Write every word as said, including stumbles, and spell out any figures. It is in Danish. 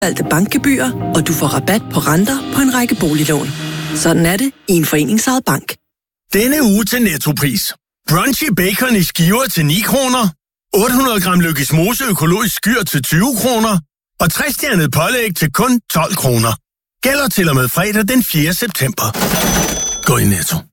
valgte bankgebyrer, og du får rabat på renter på en række boliglån. Sådan er det i en foreningsejet bank. Denne uge til Nettopris. Brunchy bacon i skiver til ni kroner. otte hundrede gram Lykkes Mose økologisk skyr til tyve kroner. Og tre-stjernet pålæg til kun tolv kroner. Gælder til og med fredag den fjerde september. Gå i Netto.